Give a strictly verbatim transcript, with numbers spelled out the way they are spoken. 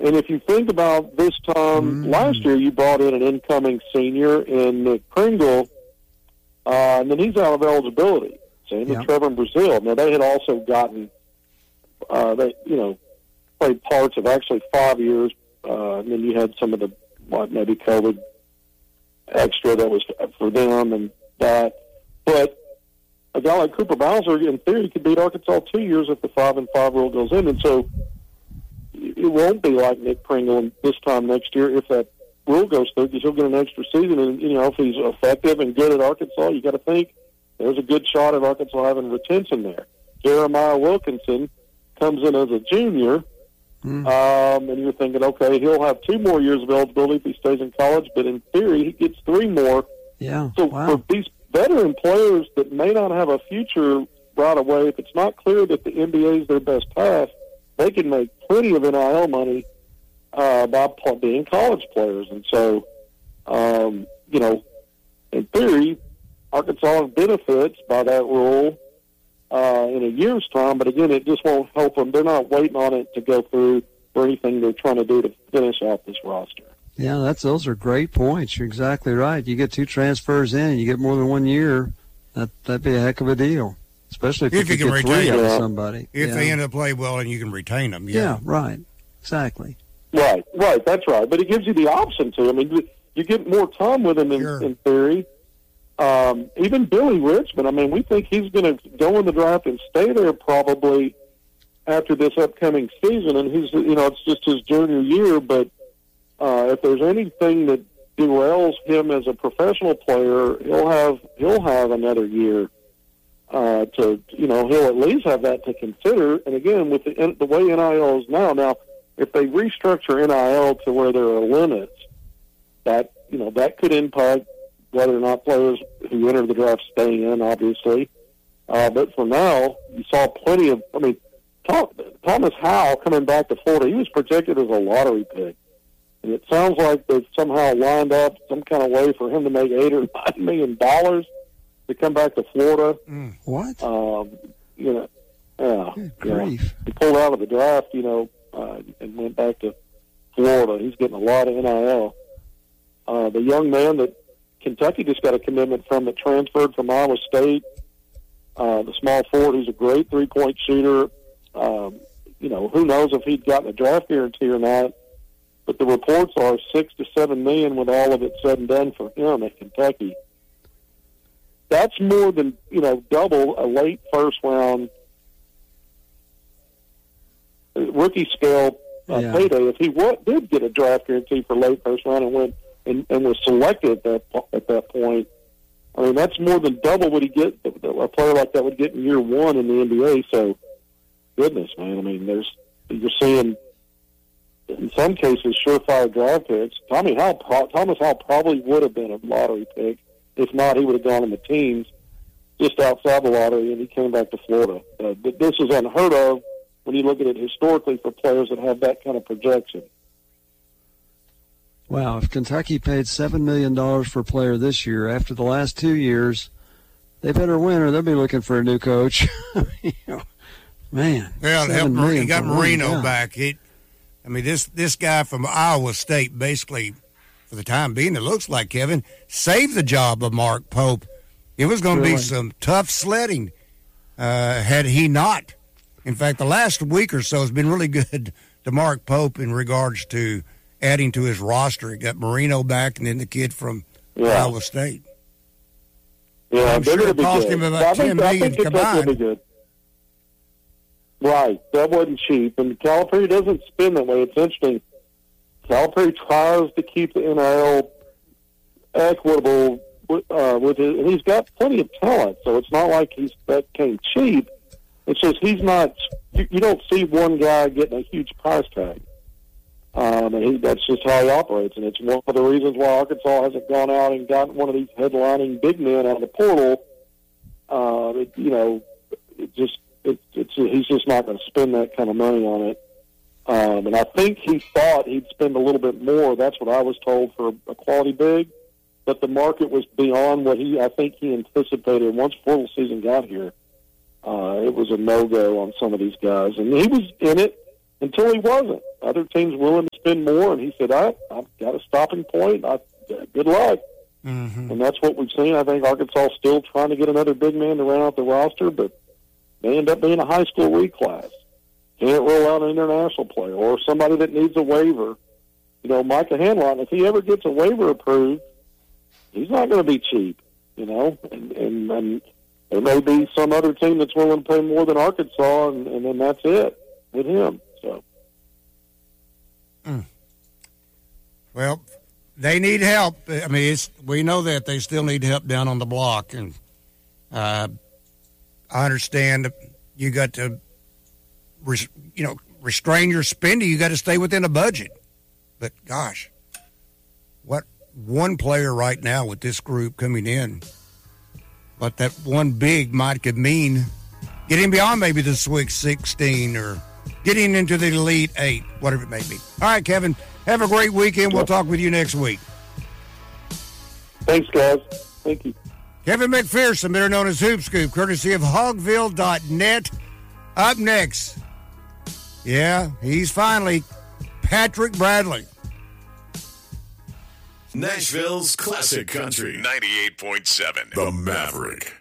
And if you think about this time mm. last year, you brought in an incoming senior in Nick Pringle, uh, and then he's out of eligibility. Same with yeah. Trevor in Brazil. Now, they had also gotten, uh, they you know, played parts of actually five years, uh, and then you had some of the, what, maybe COVID extra that was for them and that. But a guy like Cooper Bowser, in theory, could beat Arkansas two years if the five and five rule goes in. And so it won't be like Nick Pringle this time next year if that rule goes through, because he'll get an extra season. And, you know, if he's effective and good at Arkansas, you got to think there's a good shot at Arkansas having retention there. Jeremiah Wilkinson comes in as a junior, mm. um, and you're thinking, okay, he'll have two more years of eligibility if he stays in college, but in theory, he gets three more. Yeah. So wow. for these veteran players that may not have a future right away, if it's not clear that the N B A is their best path, they can make plenty of N I L money uh, by being college players. And so, um, you know, in theory, Arkansas benefits by that rule uh, in a year's time, but again, it just won't help them. They're not waiting on it to go through for anything they're trying to do to finish out this roster. Yeah, that's those are great points. You're exactly right. You get two transfers in, you get more than one year. That that'd be a heck of a deal, especially if, if you, you can get retain three out them. of somebody. If yeah. they end up playing well and you can retain them. Yeah, yeah right. Exactly. Right, right. That's right. But it gives you the option to. I mean, you get more time with him in, sure. in theory. Um, even Billy Richmond, I mean, we think he's going to go in the draft and stay there probably after this upcoming season. And he's, you know, it's just his junior year. But uh, if there's anything that derails him as a professional player, he'll have he'll have another year uh, to, you know, he'll at least have that to consider. And again, with the the way N I L is now, now if they restructure N I L to where there are limits, that you know that could impact whether or not players who enter the draft stay in, obviously. Uh, but for now, you saw plenty of, I mean, Tom, Thomas Howell coming back to Florida, he was projected as a lottery pick. And it sounds like they've somehow lined up some kind of way for him to make eight or nine million dollars to come back to Florida. Mm. What? Um, you know, yeah. Good you know, grief. he pulled out of the draft, you know, uh, and went back to Florida. He's getting a lot of N I L. Uh, the young man that Kentucky just got a commitment from that transferred from Iowa State, uh, the small forward, who's a great three-point shooter. Um, you know, who knows if he'd gotten a draft guarantee or not, but the reports are six to seven million with all of it said and done for him at Kentucky. That's more than, you know, double a late first-round rookie scale uh, yeah. payday if he w- did get a draft guarantee for late first round and went and, and was selected at that at that point. I mean, that's more than double what he get a player like that would get in year one in the N B A. So, goodness, man. I mean, there's you're seeing in some cases surefire draft picks. Tommy Howell, Thomas Howell probably would have been a lottery pick. If not, he would have gone in the teens, just outside the lottery, and he came back to Florida. Uh, but this is unheard of when you look at it historically for players that have that kind of projection. Wow, if Kentucky paid seven million dollars for a player this year, after the last two years, they better win or they'll be looking for a new coach. Man. Well, it helped, he got Marino yeah. back. It, I mean, this, this guy from Iowa State basically, for the time being, it looks like, Kevin, saved the job of Mark Pope. It was going to really? be some tough sledding uh, had he not. In fact, the last week or so has been really good to Mark Pope in regards to adding to his roster. He got Marino back and then the kid from yeah. Iowa State. Yeah, I'm they're sure going it to be cost good. him about I ten think, million I think Kentucky will be good. Right, that wasn't cheap, and Calipari doesn't spin that way. It's interesting. Calipari tries to keep the N I L equitable uh, with it, and he's got plenty of talent, so it's not like he's that came cheap. It's just he's not. You, you don't see one guy getting a huge price tag, um, and he, that's just how he operates. And it's one of the reasons why Arkansas hasn't gone out and gotten one of these headlining big men out of the portal. Uh, it, you know, it just it, it's he's just not going to spend that kind of money on it. Um, and I think he thought he'd spend a little bit more. That's what I was told for a quality big, but the market was beyond what he I think he anticipated. Once portal season got here. Uh, it was a no-go on some of these guys. And he was in it. until he wasn't. Other teams willing to spend more, and he said, I, I've got a stopping point. I, good luck. Mm-hmm. And that's what we've seen. I think Arkansas is still trying to get another big man to round out the roster, but they end up being a high school reclass. Can't roll out an international player or somebody that needs a waiver. You know, Micah Hanlon, if he ever gets a waiver approved, he's not going to be cheap, you know, and, and, and there may be some other team that's willing to pay more than Arkansas, and, and then that's it with him. So, mm. Well, they need help. I mean, it's, we know that they still need help down on the block, and uh, I understand you got to, res, you know, restrain your spending. You got to stay within a budget. But gosh, what one player right now with this group coming in, what that one big might could mean, getting beyond maybe the Sweet sixteen or getting into the Elite Eight, whatever it may be. All right, Kevin, have a great weekend. We'll talk with you next week. Thanks, guys. Thank you. Kevin McPherson, better known as Hoop Scoop, courtesy of Hogville dot net. Up next, yeah, he's finally Patrick Bradley. Nashville's Classic Country ninety-eight point seven, The Maverick.